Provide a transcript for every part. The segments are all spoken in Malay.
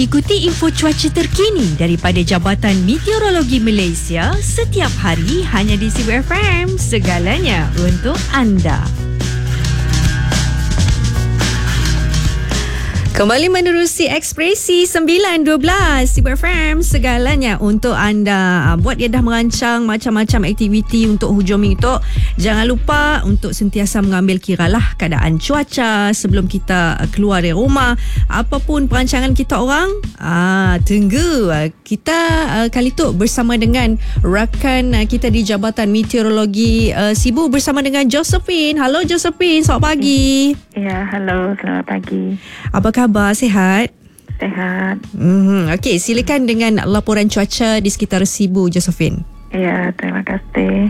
Ikuti info cuaca terkini daripada Jabatan Meteorologi Malaysia setiap hari hanya di Sibu FM. Segalanya untuk anda. Kembali menerusi Ekspresi 9.12 Sibu FM, segalanya untuk anda. Buat dia dah merancang macam-macam aktiviti untuk hujung minggu, jangan lupa untuk sentiasa mengambil kiralah keadaan cuaca sebelum kita keluar dari rumah. Apapun perancangan kita orang, tunggu kita kali tu bersama dengan rakan kita di Jabatan Meteorologi Sibu bersama dengan Josephine. Halo Josephine, selamat pagi. Ya, halo, selamat pagi. Apa khabar? Sihat? Sehat. Okey, silakan dengan laporan cuaca di sekitar Sibu, Josephine. Ya, terima kasih.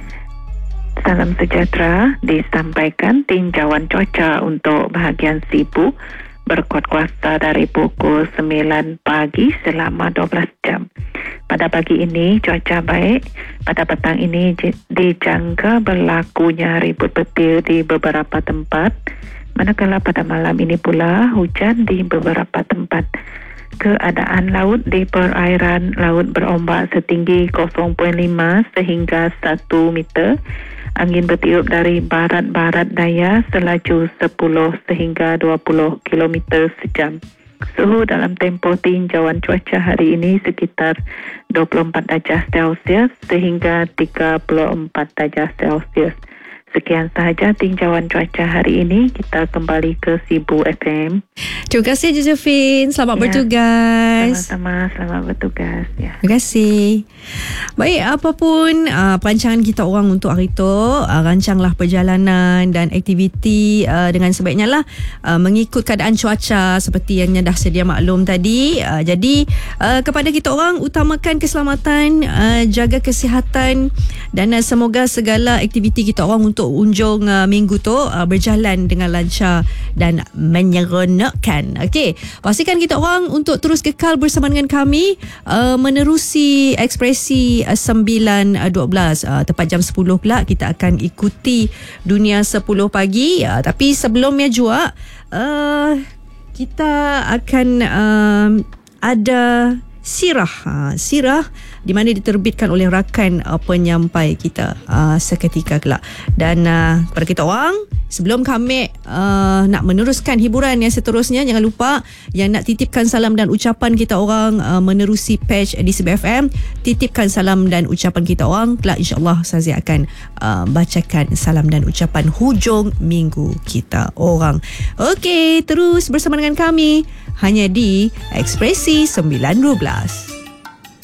Salam sejahtera disampaikan tinjauan cuaca untuk bahagian Sibu berkuat kuasa dari pukul 9 pagi selama 12 jam. Pada pagi ini cuaca baik. Pada petang ini dijangka berlakunya ribut petir di beberapa tempat. Manakala pada malam ini pula hujan di beberapa tempat. Keadaan laut di perairan laut berombak setinggi 0.5 sehingga 1 meter. Angin bertiup dari barat-barat daya selaju 10 sehingga 20 km sejam. Suhu dalam tempoh tinjauan cuaca hari ini sekitar 24 darjah Celsius sehingga 34 darjah Celsius. Sekian sahaja tinjauan cuaca hari ini. Kita kembali ke Sibu FM. Terima kasih Josephine. Selamat bertugas. Sama-sama, selamat bertugas. Ya. Terima kasih. Baik, apapun perancangan kita orang untuk hari itu, rancanglah perjalanan dan aktiviti dengan sebaiknya lah mengikut keadaan cuaca seperti yang dah sedia maklum tadi. Jadi kepada kita orang, utamakan keselamatan, jaga kesihatan dan semoga segala aktiviti kita orang untuk unjung minggu tu berjalan dengan lancar dan menyeronokkan. Okey, pastikan kita orang untuk terus kekal bersama dengan kami menerusi Ekspresi 9.12. Tepat jam 10 pula kita akan ikuti Dunia 10 pagi. Tapi sebelumnya juga kita akan ada sirah di mana diterbitkan oleh rakan penyampai kita seketika kelak. Dan pada kita orang, sebelum kami nak meneruskan hiburan yang seterusnya, jangan lupa yang nak titipkan salam dan ucapan kita orang menerusi page di Sibu FM, titipkan salam dan ucapan kita orang. Kelak insyaAllah Sazi akan bacakan salam dan ucapan hujung minggu kita orang. Okey, terus bersama dengan kami hanya di Ekspresi 9.12.